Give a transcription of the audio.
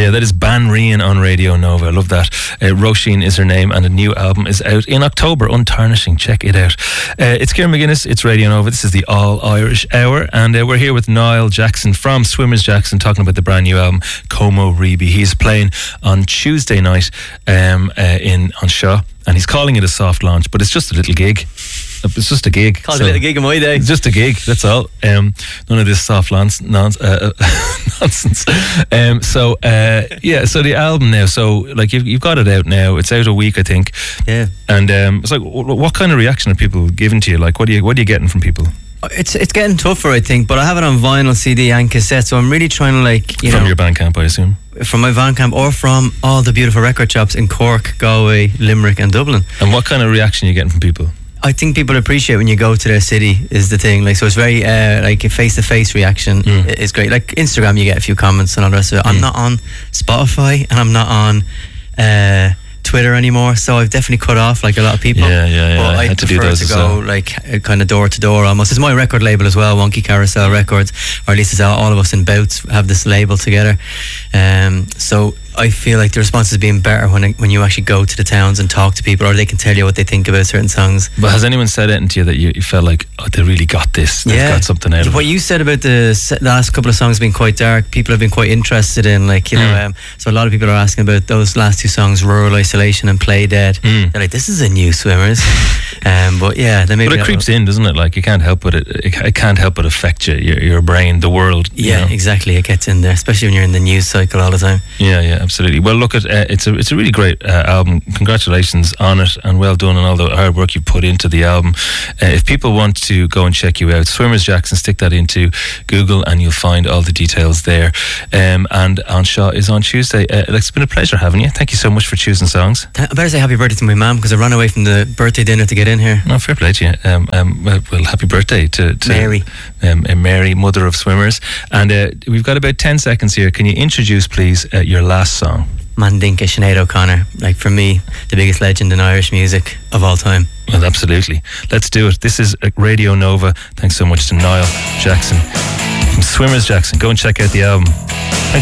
Yeah, that is Banrian on Radio Nova. I love that. Roisin is her name, and a new album is out in October, Untarnishing. Check it out. It's Kieran McGuinness, it's Radio Nova. This is the All Irish Hour, and we're here with Niall Jackson from Swimmers Jackson, talking about the brand new album Como Ribi. He's playing on Tuesday night on Shaw, and he's calling it a soft launch, but it's just a little gig. It's just a gig. Called it a gig in my day. It's just a gig, that's all. None of this soft nonsense. So the album now, so like you've got it out now. It's out a week, I think. Yeah. And it's like, what kind of reaction are people giving to you? Like, what are you getting from people? It's getting tougher, I think, but I have it on vinyl, CD and cassette, so I'm really trying to From your Bandcamp, I assume? From my Bandcamp, or from all the beautiful record shops in Cork, Galway, Limerick and Dublin. And what kind of reaction are you getting from people? I think people appreciate when you go to their city is the thing. Like, so it's very like a face-to-face reaction is great. Like Instagram, you get a few comments and all the rest of it. I'm not on Spotify and I'm not on Twitter anymore, so I've definitely cut off like a lot of people. Yeah. But I had to do those to as go well. like kind of door to door almost. It's my record label as well, Wonky Carousel Records, or at least it's all of us in Bouts have this label together. So I feel like the response is being better when you actually go to the towns and talk to people, or they can tell you what they think about certain songs. But has anyone said anything to you that you felt like, oh, they really got this? They've got something out of it. What you said about the last couple of songs being quite dark, people have been quite interested in, like, you know, so a lot of people are asking about those last two songs, Rural Isolation and Play Dead. They're like, this is a new Swimmers. But yeah, they maybe. But it creeps in, doesn't it? Like, you can't help but it can't help but affect you, your brain, the world. Yeah, exactly. It gets in there, especially when you're in the news cycle all the time. Yeah, absolutely. Well, look at it's a really great album. Congratulations on it, and well done on all the hard work you put into the album. If people want to go and check you out, Swimmers Jackson, stick that into Google and you'll find all the details there. And On Shaw is on Tuesday. It's been a pleasure having you. Thank you so much for choosing songs. I better say happy birthday to my mum, because I ran away from the birthday dinner to get in here. No, fair play to you. Well, happy birthday to Mary. Mary, mother of Swimmers. And we've got about 10 seconds here. Can you introduce, please, your last song? Mandinka, Sinead O'Connor. Like, for me, the biggest legend in Irish music of all time. Well, absolutely. Let's do it. This is Radio Nova. Thanks so much to Niall Jackson from Swimmers Jackson. Go and check out the album.